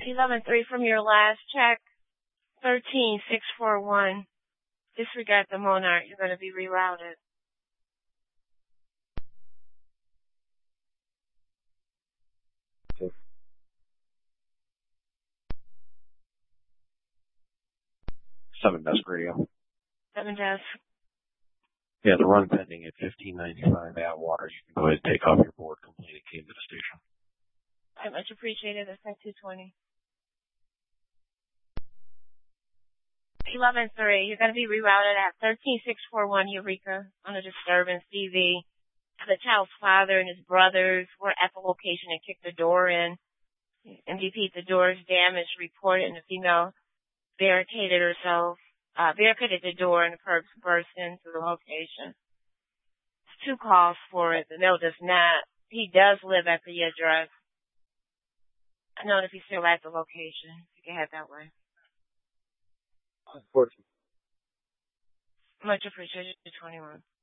11-3 from your last check. 13-641. Disregard the Monarch. You're going to be rerouted. Okay. 7 desk radio. 7 desk. Yeah, the run pending at 1595 Atwater. You can go ahead and take off your board. Complete it came to the station. I much appreciated. That's at 220. 11-3. You're going to be rerouted at 13641 Eureka on a disturbance DV. The child's father and his brothers were at the location and kicked the door in. MVP, the door is damaged, reported, and the female barricaded the door and the perps burst into the location. There's 2 calls for it. The male does not. He does live at the address. I know if he's still at the location. You can head that way. Unfortunately. Much appreciated. 21.